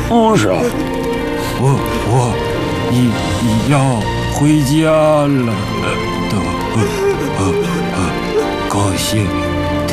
哦，是啊。 我要回家了。高兴。